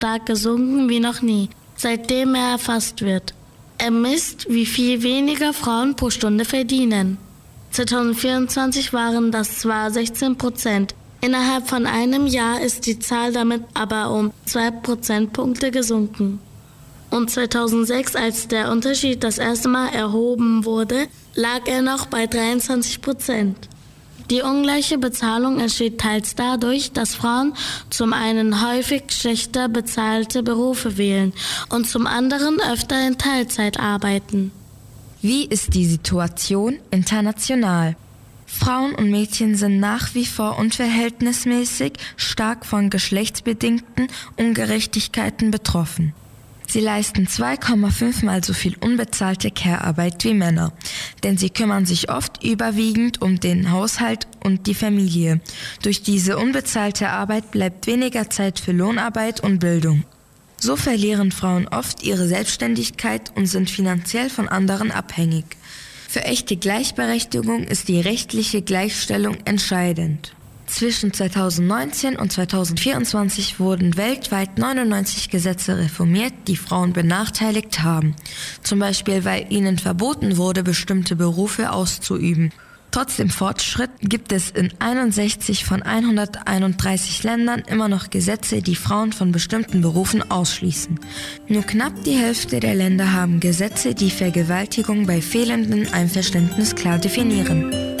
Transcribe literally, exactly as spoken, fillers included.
stark gesunken wie noch nie, seitdem er erfasst wird. Er misst, wie viel weniger Frauen pro Stunde verdienen. zwanzig vierundzwanzig waren das zwar sechzehn Prozent. Innerhalb von einem Jahr ist die Zahl damit aber um zwei Prozentpunkte gesunken. Und zweitausendsechs, als der Unterschied das erste Mal erhoben wurde, lag er noch bei dreiundzwanzig Prozent. Die ungleiche Bezahlung entsteht teils dadurch, dass Frauen zum einen häufig schlechter bezahlte Berufe wählen und zum anderen öfter in Teilzeit arbeiten. Wie ist die Situation international? Frauen und Mädchen sind nach wie vor unverhältnismäßig stark von geschlechtsbedingten Ungerechtigkeiten betroffen. Sie leisten zwei Komma fünf Mal so viel unbezahlte Care-Arbeit wie Männer, denn sie kümmern sich oft überwiegend um den Haushalt und die Familie. Durch diese unbezahlte Arbeit bleibt weniger Zeit für Lohnarbeit und Bildung. So verlieren Frauen oft ihre Selbstständigkeit und sind finanziell von anderen abhängig. Für echte Gleichberechtigung ist die rechtliche Gleichstellung entscheidend. Zwischen zweitausendneunzehn und zweitausendvierundzwanzig wurden weltweit neunundneunzig Gesetze reformiert, die Frauen benachteiligt haben. Zum Beispiel, weil ihnen verboten wurde, bestimmte Berufe auszuüben. Trotz dem Fortschritt gibt es in einundsechzig von hunderteinunddreißig Ländern immer noch Gesetze, die Frauen von bestimmten Berufen ausschließen. Nur knapp die Hälfte der Länder haben Gesetze, die Vergewaltigung bei fehlendem Einverständnis klar definieren.